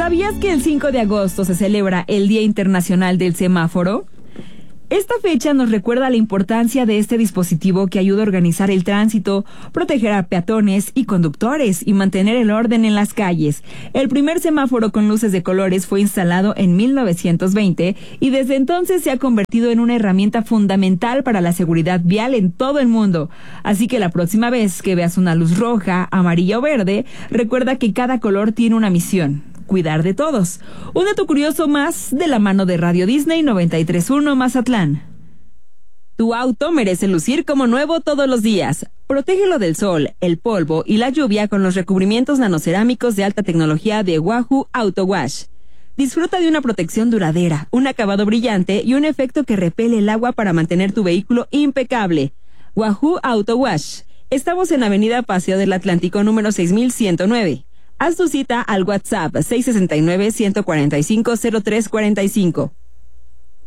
¿Sabías que el 5 de agosto se celebra el Día Internacional del Semáforo? Esta fecha nos recuerda la importancia de este dispositivo que ayuda a organizar el tránsito, proteger a peatones y conductores y mantener el orden en las calles. El primer semáforo con luces de colores fue instalado en 1920 y desde entonces se ha convertido en una herramienta fundamental para la seguridad vial en todo el mundo. Así que la próxima vez que veas una luz roja, amarilla o verde, recuerda que cada color tiene una misión: cuidar de todos. Un dato curioso más de la mano de Radio Disney 93.1 Mazatlán. Tu auto merece lucir como nuevo todos los días. Protégelo del sol, el polvo y la lluvia con los recubrimientos nanocerámicos de alta tecnología de Wahoo Auto Wash. Disfruta de una protección duradera, un acabado brillante y un efecto que repele el agua para mantener tu vehículo impecable. Wahoo Auto Wash. Estamos en Avenida Paseo del Atlántico número 6109. Haz tu cita al WhatsApp 669-145-0345.